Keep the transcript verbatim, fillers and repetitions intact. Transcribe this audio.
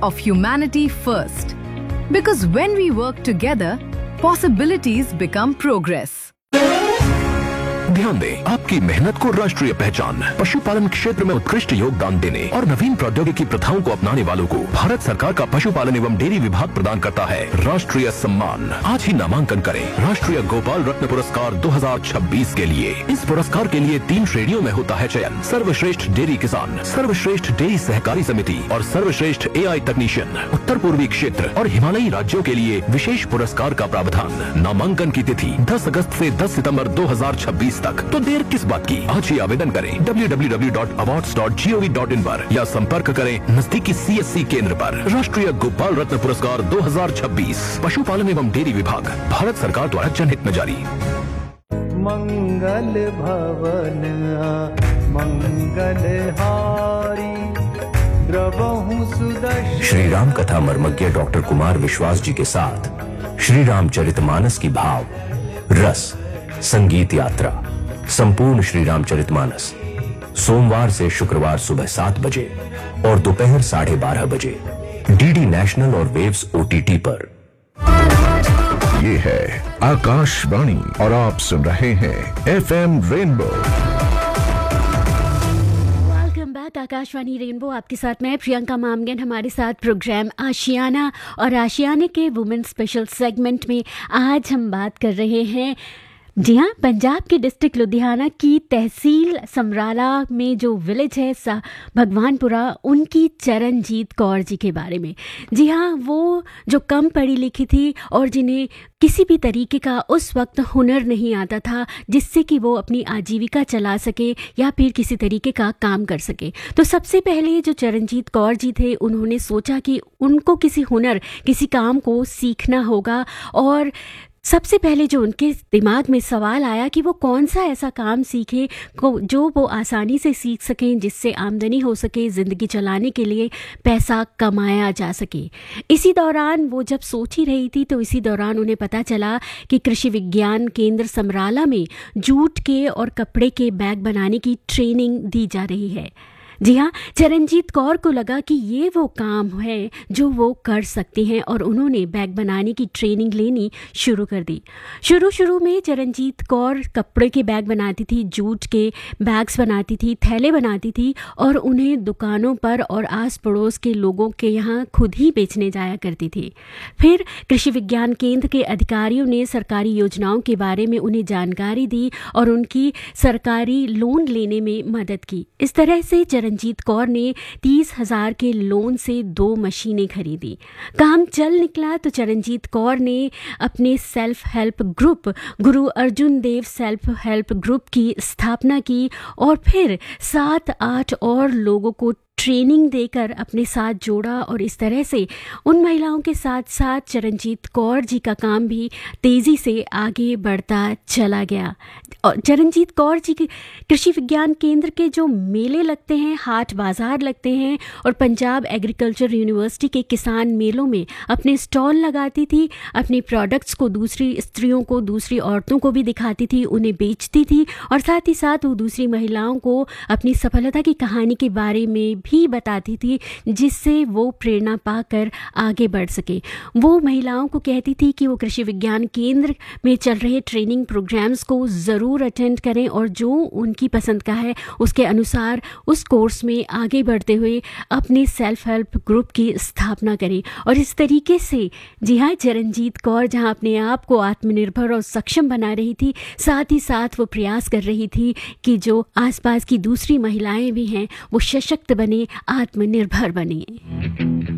of humanity first. Because when we work together, possibilities become progress. ध्यान दें, आपकी मेहनत को राष्ट्रीय पहचान, पशुपालन क्षेत्र में उत्कृष्ट योगदान देने और नवीन प्रौद्योगिकी प्रथाओं को अपनाने वालों को भारत सरकार का पशुपालन एवं डेयरी विभाग प्रदान करता है राष्ट्रीय सम्मान। आज ही नामांकन करें राष्ट्रीय गोपाल रत्न पुरस्कार दो हज़ार छब्बीस के लिए। इस पुरस्कार के लिए तीन श्रेणियों में होता है चयन: सर्वश्रेष्ठ डेयरी किसान, सर्वश्रेष्ठ डेयरी सहकारी समिति और सर्वश्रेष्ठ एआई तकनीशियन। उत्तर पूर्वी क्षेत्र और हिमालयी राज्यों के लिए विशेष पुरस्कार का प्रावधान। नामांकन की तिथि दस अगस्त से दस सितंबर दो हज़ार छब्बीस तक। तो देर किस बात की, आज ही आवेदन करें W W W dot awards dot G O V dot in पर या संपर्क करें नजदीकी सी एस सी केंद्र पर। राष्ट्रीय गोपाल रत्न पुरस्कार दो हज़ार छब्बीस पशुपालन एवं डेयरी विभाग, भारत सरकार द्वारा जनहित में जारी। मंगल भवन मंगल हारी द्रवहु सुदर्शन। श्री राम कथा मर्मज्ञ डॉक्टर कुमार विश्वास जी के साथ श्री रामचरितमानस की भाव रस संगीत यात्रा संपूर्ण श्री रामचरितमानस सोमवार से शुक्रवार सुबह सात बजे और दोपहर साढ़े बारह बजे डीडी नेशनल और वेव्स ओटीटी पर। ये है आकाशवाणी और आप सुन रहे हैं FM rainbow. Welcome back, Akashvani rainbow आपके साथ मैं प्रियंका मामगन। हमारे साथ प्रोग्राम आशियाना और आशियाने के वुमेन स्पेशल सेगमेंट में आज हम बात कर रहे हैं, जी हाँ, पंजाब के डिस्ट्रिक्ट लुधियाना की तहसील समराला में जो विलेज है सा भगवानपुरा, उनकी चरणजीत कौर जी के बारे में। जी हाँ, वो जो कम पढ़ी लिखी थी और जिन्हें किसी भी तरीके का उस वक्त हुनर नहीं आता था जिससे कि वो अपनी आजीविका चला सके या फिर किसी तरीके का काम कर सके। तो सबसे पहले जो चरणजीत कौर जी थे, उन्होंने सोचा कि उनको किसी हुनर, किसी काम को सीखना होगा। और सबसे पहले जो उनके दिमाग में सवाल आया कि वो कौन सा ऐसा काम सीखे को जो वो आसानी से सीख सकें, जिससे आमदनी हो सके, ज़िंदगी चलाने के लिए पैसा कमाया जा सके। इसी दौरान वो जब सोच ही रही थी तो इसी दौरान उन्हें पता चला कि कृषि विज्ञान केंद्र समराला में जूट के और कपड़े के बैग बनाने की ट्रेनिंग दी जा रही है। जी हाँ, चरणजीत कौर को लगा कि ये वो काम है जो वो कर सकती हैं और उन्होंने बैग बनाने की ट्रेनिंग लेनी शुरू कर दी। शुरू शुरू में चरणजीत कौर कपड़े के बैग बनाती थी, जूट के बैग्स बनाती थी, थैले बनाती थी और उन्हें दुकानों पर और आस पड़ोस के लोगों के यहाँ खुद ही बेचने जाया करती थी। फिर कृषि विज्ञान केंद्र के अधिकारियों ने सरकारी योजनाओं के बारे में उन्हें जानकारी दी और उनकी सरकारी लोन लेने में मदद की। इस तरह से चरणजीत कौर ने तीस हजार के लोन से दो मशीनें खरीदी। काम चल निकला तो चरणजीत कौर ने अपने सेल्फ हेल्प ग्रुप गुरु अर्जुन देव सेल्फ हेल्प ग्रुप की स्थापना की और फिर सात आठ और लोगों को ट्रेनिंग देकर अपने साथ जोड़ा। और इस तरह से उन महिलाओं के साथ साथ चरणजीत कौर जी का काम भी तेज़ी से आगे बढ़ता चला गया। और चरणजीत कौर जी के कृषि विज्ञान केंद्र के जो मेले लगते हैं, हाट बाज़ार लगते हैं और पंजाब एग्रीकल्चर यूनिवर्सिटी के किसान मेलों में अपने स्टॉल लगाती थी। अपने प्रोडक्ट्स को दूसरी स्त्रियों को, दूसरी औरतों को भी दिखाती थी, उन्हें बेचती थी और साथ ही साथ वो दूसरी महिलाओं को अपनी सफलता की कहानी के बारे में भी बताती थी, जिससे वो प्रेरणा पाकर आगे बढ़ सके। वो महिलाओं को कहती थी कि वो कृषि विज्ञान केंद्र में चल रहे ट्रेनिंग प्रोग्राम्स को ज़रूर अटेंड करें और जो उनकी पसंद का है उसके अनुसार उस कोर्स में आगे बढ़ते हुए अपने सेल्फ हेल्प ग्रुप की स्थापना करें। और इस तरीके से, जी हाँ, चरणजीत कौर जहाँ अपने आप को आत्मनिर्भर और सक्षम बना रही थी, साथ ही साथ वो प्रयास कर रही थी कि जो आसपास की दूसरी महिलाएं भी हैं वो सशक्त बने, आत्मनिर्भर बने।